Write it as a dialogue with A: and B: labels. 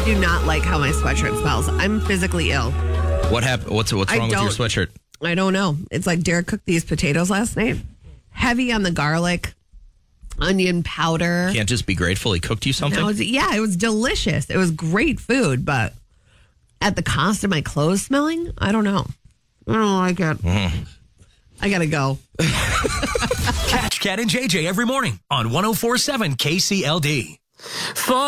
A: do not like how my sweatshirt smells. I'm physically ill.
B: What happened? What's wrong with your sweatshirt?
A: I don't know. It's like Derek cooked these potatoes last night. Heavy on the garlic, onion powder.
B: Can't just be grateful he cooked you something?
A: It was delicious. It was great food, but at the cost of my clothes smelling, I don't know. I don't like it. I gotta go.
C: Catch Cat and JJ every morning on 104.7 KCLD.